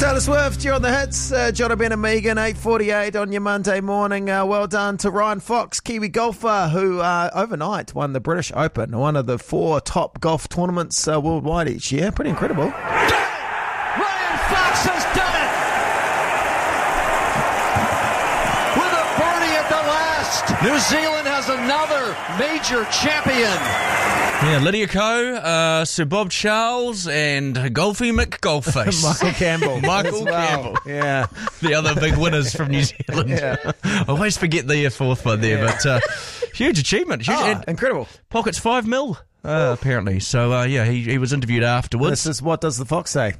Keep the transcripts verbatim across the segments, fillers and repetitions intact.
Taylor Swift, you're on the hits. Uh, John Ben and Megan, eight forty-eight on your Monday morning. Uh, well done to Ryan Fox, Kiwi golfer, who uh, overnight won the British Open, one of the four top golf tournaments uh, worldwide each year. Pretty incredible. Ryan Fox has done it! With a birdie at the last, New Zealand has another major champion. Yeah, Lydia Ko, uh, Sir Bob Charles, and Golfy McGolfface. Michael Campbell. Michael well. Campbell. Yeah. The other big winners from New Zealand. Yeah. I always forget the fourth one there, Yeah. but uh, huge achievement. Huge, Oh, and incredible. pockets five mil, uh, apparently. So, uh, yeah, he, he was interviewed afterwards. This is what does the Fox say?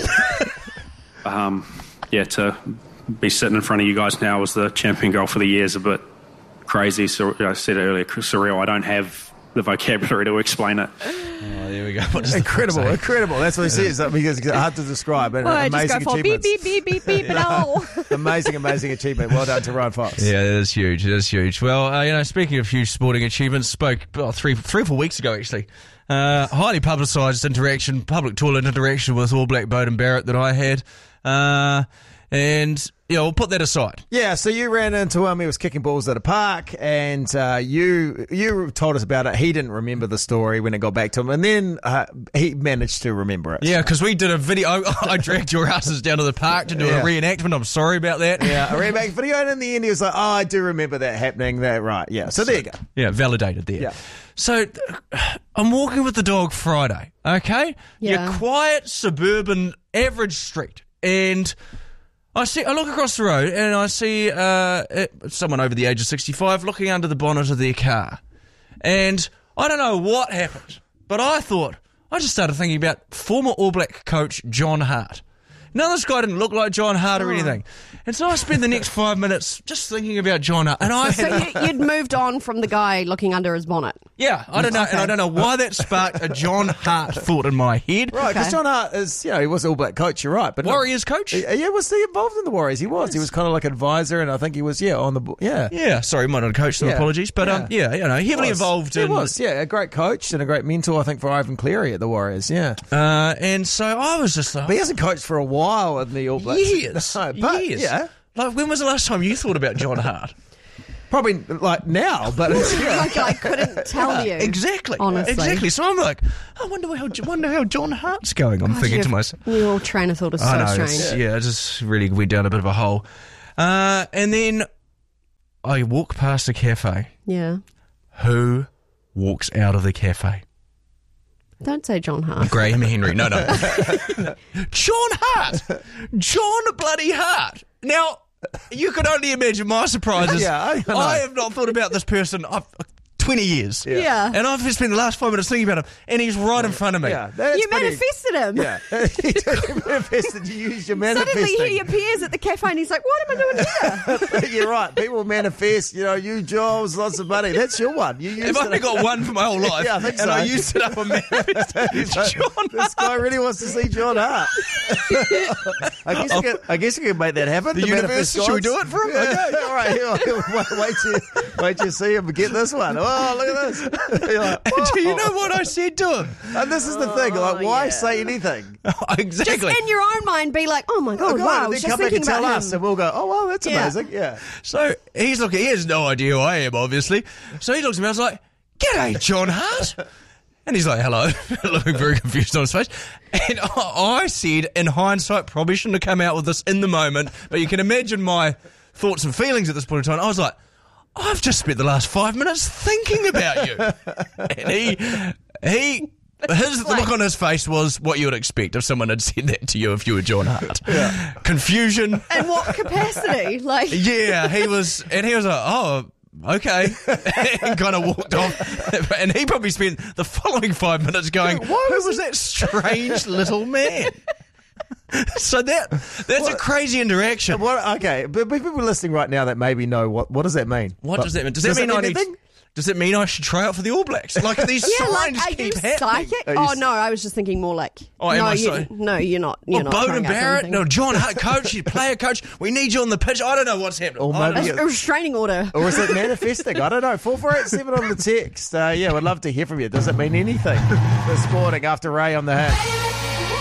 Um, yeah, to be sitting in front of you guys now as the champion golfer of the year is a bit crazy. So I said it earlier, surreal. I don't have the vocabulary to explain it. Oh, there we go. What does the Incredible, Fox say? incredible. That's what he says. I mean, it's hard to describe. And Well, I amazing just go for beep, achievements. beep, beep, beep, beep, no. Amazing, amazing achievement. Well done to Ryan Fox. Yeah, it is huge. It is huge. Well, uh, you know, speaking of huge sporting achievements, spoke oh, three, three or four weeks ago, actually. Uh, highly publicised interaction, public toilet interaction with All Black Bowden Barrett that I had. Uh, and, yeah, we'll put that aside. Yeah, so you ran into him. He was kicking balls at a park, and uh, you you told us about it. He didn't remember the story when it got back to him, and then uh, he managed to remember it. Yeah, because we did a video. I, I dragged your asses down to the park to do Yeah. a reenactment. I'm sorry about that. Yeah, I ran back video, and in the end, he was like, "Oh, I do remember that happening." That right? Yeah. So there you go. Yeah, validated there. Yeah. So uh, I'm walking with the dog Friday, okay? Yeah. Your quiet, suburban, average street. And I see, I look across the road and I see uh, someone over the age of sixty-five looking under the bonnet of their car. And I don't know what happened, but I thought, I just started thinking about former All Black coach John Hart. Now, this guy didn't look like John Hart or anything. And so I spent the next five minutes just thinking about John Hart. And I So had, you, you'd moved on from the guy looking under his bonnet. yeah, I don't know, and I don't know why that sparked a John Hart thought in my head. Right, because Okay. John Hart is, you know, he was All Black coach. You're right, but Warriors coach? Yeah, yeah, was he involved in the Warriors? He was. He was kind of like advisor, and I think he was, yeah, on the bo- yeah. Yeah, sorry, might not have coached, so Yeah. apologies. But, um, yeah, you know, He heavily was. involved He in... was, yeah, a great coach and a great mentor, I think, for Ivan Cleary at the Warriors, yeah. Uh, and so I was just like... But he hasn't coached for a while in the All Blacks. Years. No, but, years. yeah, Like, when was the last time you thought about John Hart? probably like now, but it's, yeah. Like I couldn't tell you. Exactly. Honestly. Exactly. So I'm like, I wonder how, wonder how John Hart's going. I'm thinking to myself... Your train of thought is so I know, strange. it's- yeah, it just really went down a bit of a hole. Uh, and then I walk past a cafe. Yeah. Who walks out of the cafe? Don't say John Hart. Graham Henry. No, no. John Hart. John bloody Hart. Now, you could only imagine my surprises. Yeah, I know. I have not thought about this person I've, twenty years. Yeah. And I've spent the last five minutes thinking about him, and he's right in front of me. yeah, that's You pretty- manifested him. Yeah, you manifested. You used your manifesting. Suddenly he appears at the cafe and he's like, what am I doing here? You're right. People manifest. You know, you jobs, lots of money. That's your one. You used I've only it. got one for my whole life, Yeah, I think and so. I used it up on manifesting. He's like, John this guy really wants to see John Hart. I guess you can, I guess you can make that happen. The to universe, manifest should we gods. do it for him? Yeah. All right, here, wait, wait till wait till you see him get this one. Oh, look at this. You're like, Do you "Whoa." know what I said to him? And this is the thing. Like, why yeah. say anything? exactly. Just in your own mind be like, oh my God, Oh, God, wow, and then just come back thinking and tell about us, him. and we'll go, oh, well, that's Yeah. amazing. Yeah. So he's looking, he has no idea who I am, obviously. So he looks at me, I was like, G'day, John Hart. And he's like, hello, looking very confused on his face. And I, I said, in hindsight, probably shouldn't have come out with this in the moment, but you can imagine my thoughts and feelings at this point in time. I was like, I've just spent the last five minutes thinking about you. And he, he, his the look on his face was what you would expect if someone had said that to you if you were John Hart. Yeah. Confusion. In what capacity? Like, Yeah, he was, and he was like, oh, okay, and kind of walked off. And he probably spent the following five minutes going, who was that strange little man? So that that's What? a crazy interaction. What, okay, but but people listening right now that maybe know what what does that mean? What But- does that mean? Does that mean it I need? anything? Does it mean I should try out for the All Blacks? Like these yeah, signs like, are keep you happening. psychic? Are you Oh, s- no, I was just thinking more like, Oh, am no, I you, sorry? no, you're not. You're Oh, not Bowden trying out for Barrett, anything. no, John Hart, coach, you player coach. We need you on the pitch. I don't know what's happening. Or I don't maybe know. A restraining order. Or is it manifesting? I don't know. four four eight seven on the text. Uh, yeah, we'd love to hear from you. Does it mean anything this morning after Ray on the Hit?